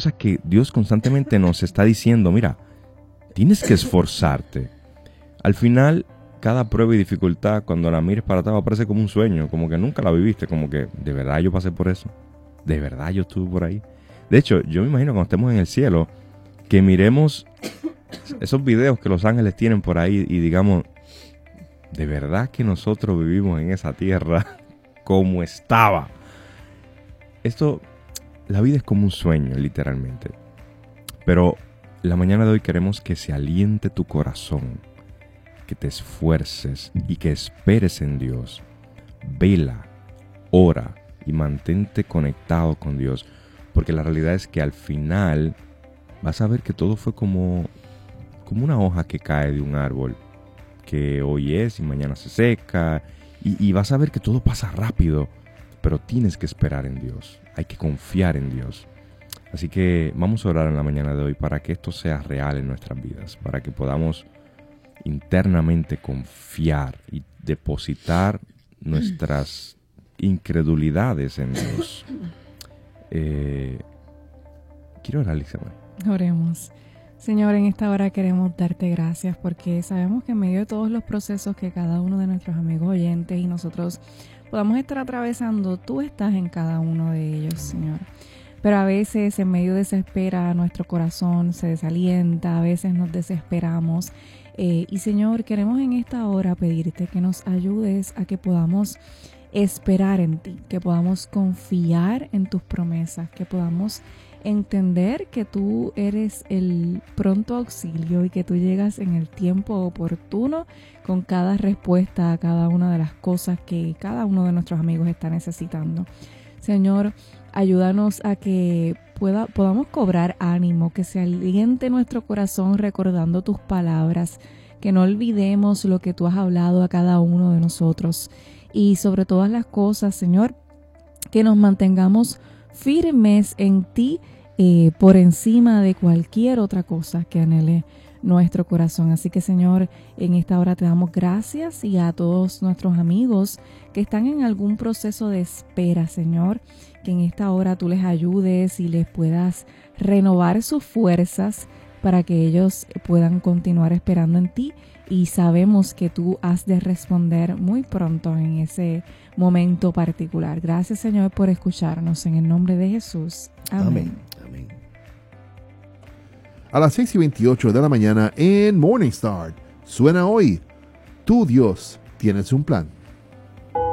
cosas que Dios constantemente nos está diciendo, mira, tienes que esforzarte. Al final, cada prueba y dificultad, cuando la mires para atrás, parece como un sueño, como que nunca la viviste, como que de verdad yo pasé por eso, de verdad yo estuve por ahí. De hecho, yo me imagino cuando estemos en el cielo, que miremos esos videos que los ángeles tienen por ahí y digamos, de verdad que nosotros vivimos en esa tierra como estaba. La vida es como un sueño, literalmente. Pero la mañana de hoy queremos que se aliente tu corazón, que te esfuerces y que esperes en Dios. Vela, ora y mantente conectado con Dios, porque la realidad es que al final vas a ver que todo fue como una hoja que cae de un árbol, que hoy es y mañana se seca, y vas a ver que todo pasa rápido, pero tienes que esperar en Dios, hay que confiar en Dios. Así que vamos a orar en la mañana de hoy para que esto sea real en nuestras vidas, para que podamos internamente confiar y depositar nuestras incredulidades en Dios. Quiero orar, Elizabeth. Oremos. Señor, en esta hora queremos darte gracias porque sabemos que en medio de todos los procesos que cada uno de nuestros amigos oyentes y nosotros podamos estar atravesando, tú estás en cada uno de ellos, Señor. Pero a veces en medio de esa espera nuestro corazón se desalienta, a veces nos desesperamos. Y Señor, queremos en esta hora pedirte que nos ayudes a que podamos esperar en ti, que podamos confiar en tus promesas, que podamos entender que tú eres el pronto auxilio y que tú llegas en el tiempo oportuno con cada respuesta a cada una de las cosas que cada uno de nuestros amigos está necesitando. Señor, ayúdanos a que podamos cobrar ánimo, que se aliente nuestro corazón recordando tus palabras, que no olvidemos lo que tú has hablado a cada uno de nosotros. Y sobre todas las cosas, Señor, que nos mantengamos firmes en ti por encima de cualquier otra cosa que anhele nuestro corazón. Así que, Señor, en esta hora te damos gracias, y a todos nuestros amigos que están en algún proceso de espera, Señor, que en esta hora tú les ayudes y les puedas renovar sus fuerzas para que ellos puedan continuar esperando en ti. Y sabemos que tú has de responder muy pronto en ese momento particular. Gracias, Señor, por escucharnos. En el nombre de Jesús. Amén. Amén. A las 6:28 de la mañana en Morning Star, suena hoy, Tu Dios tienes un plan.